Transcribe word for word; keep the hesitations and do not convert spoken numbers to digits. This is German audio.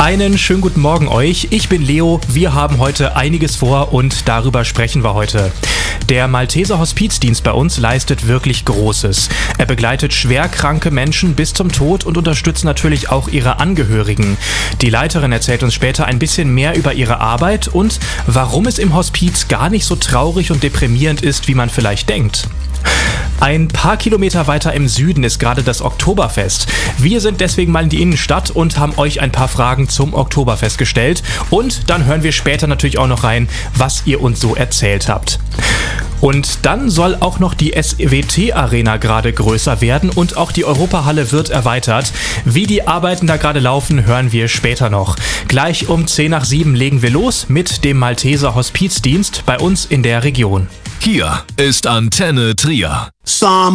Einen schönen guten Morgen euch. Ich bin Leo. Wir haben heute einiges vor und darüber sprechen wir heute. Der Malteser Hospizdienst bei uns leistet wirklich Großes. Er begleitet schwerkranke Menschen bis zum Tod und unterstützt natürlich auch ihre Angehörigen. Die Leiterin erzählt uns später ein bisschen mehr über ihre Arbeit und warum es im Hospiz gar nicht so traurig und deprimierend ist, wie man vielleicht denkt. Ein paar Kilometer weiter im Süden ist gerade das Oktoberfest. Wir sind deswegen mal in die Innenstadt und haben euch ein paar Fragen zum Oktoberfest gestellt. Und dann hören wir später natürlich auch noch rein, was ihr uns so erzählt habt. Und dann soll auch noch die S W T-Arena gerade größer werden und auch die Europahalle wird erweitert. Wie die Arbeiten da gerade laufen, hören wir später noch. Gleich um zehn nach sieben legen wir los mit dem Malteser Hospizdienst bei uns in der Region. Hier ist Antenne Trier. Psalm